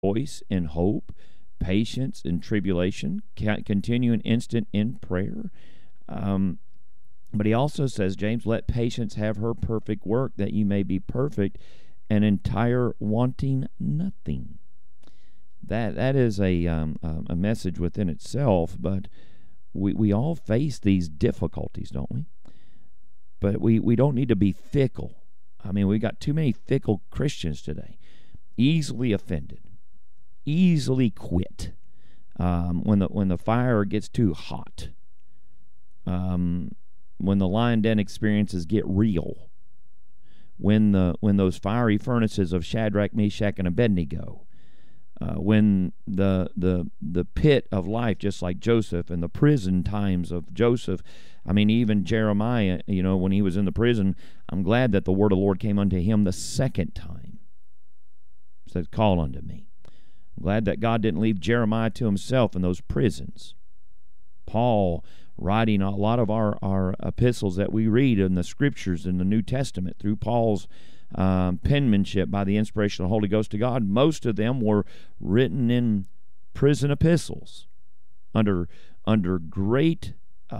rejoice in hope, patience in tribulation, continue an instant in prayer. But he also says, James, let patience have her perfect work, that you may be perfect and entire, wanting nothing. That is a message within itself, but we all face these difficulties, don't we? But we don't need to be fickle. I mean, we got too many fickle Christians today, easily offended, easily quit when the fire gets too hot, when the lion den experiences get real, when those fiery furnaces of Shadrach, Meshach, and Abednego, when the pit of life, just like Joseph, and the prison times of Joseph. I mean, even Jeremiah, when he was in the prison, I'm glad that the word of the Lord came unto him the second time. It says, call unto me. I'm glad that God didn't leave Jeremiah to himself in those prisons. Paul, writing a lot of our epistles that we read in the Scriptures in the New Testament through Paul's penmanship by the inspiration of the Holy Ghost to God, most of them were written in prison epistles under great,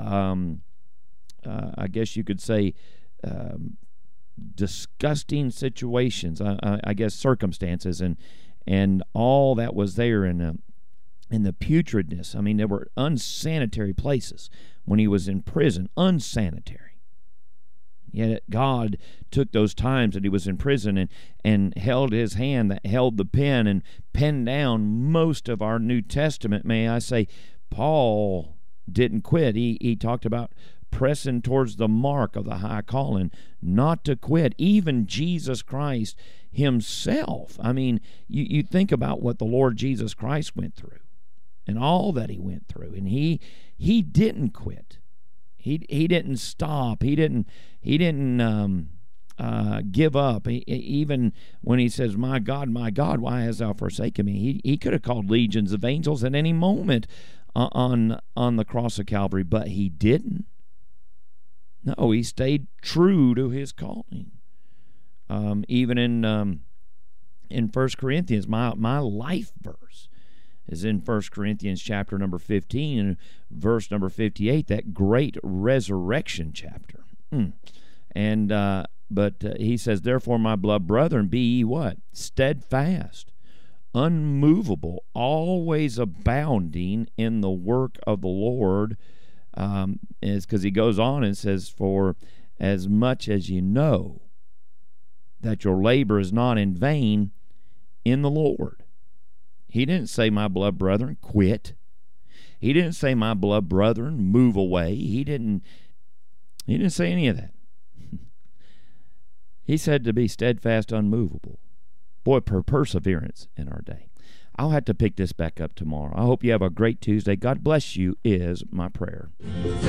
I guess you could say, disgusting situations, I guess circumstances, and all that was there in the putridness. I mean, there were unsanitary places when he was in prison, unsanitary. Yet God took those times that he was in prison and held his hand that held the pen and penned down most of our New Testament. May I say, Paul didn't quit. He talked about pressing towards the mark of the high calling, not to quit. Even Jesus Christ himself. I mean, you think about what the Lord Jesus Christ went through and all that he went through, and he didn't quit. He didn't stop. He didn't give up. Even when he says, my God, why hast thou forsaken me? He could have called legions of angels at any moment on the cross of Calvary, but he didn't. No, he stayed true to his calling. Even in 1 Corinthians, my life verse is in 1 Corinthians chapter number 15 and verse number 58, that great resurrection chapter. But he says, therefore, my beloved brethren, be ye what? Steadfast, unmovable, always abounding in the work of the Lord. Is because he goes on and says, for as much as you know that your labor is not in vain in the Lord. He didn't say, my beloved brethren, quit. He didn't say, my beloved brethren, move away. He didn't say any of that. He said to be steadfast, unmovable. Boy, perseverance in our day. I'll have to pick this back up tomorrow. I hope you have a great Tuesday. God bless you is my prayer.